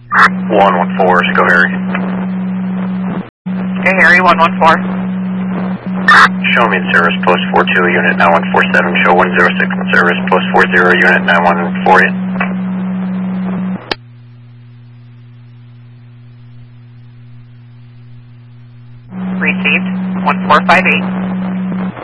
114, go Harry. Okay, Harry, 114. Show me in service, post 42, unit 9147, show 106 in service, post 40, unit 9148. Received, 1458.